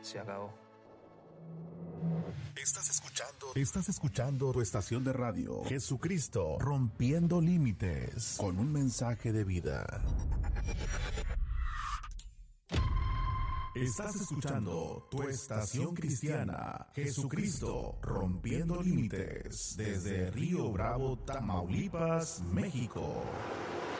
se acabó. Estás escuchando tu estación de radio, Jesucristo, rompiendo límites, con un mensaje de vida. Estás escuchando tu estación cristiana, Jesucristo, rompiendo límites, desde Río Bravo, Tamaulipas, México.